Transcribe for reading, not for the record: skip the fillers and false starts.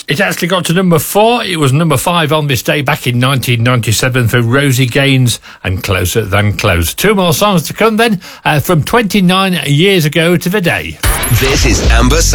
It actually got to number 4. It was number 5 on this day back in 1997 for Rosie Gaines and Closer Than Close. 2 more songs to come then from 29 years ago to the day. This is Amber